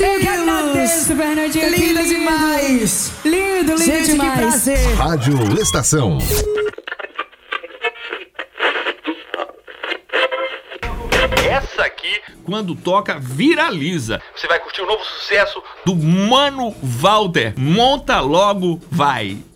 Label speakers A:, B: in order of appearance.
A: Eu que agradeço, Fernandinho.
B: Lindo demais.
A: Lindo
B: Gente,
A: demais.
B: que prazer.
C: Rádio Estação.
D: Essa aqui, quando toca, viraliza. Você vai curtir o novo sucesso do Mano Walter. Monta logo, vai.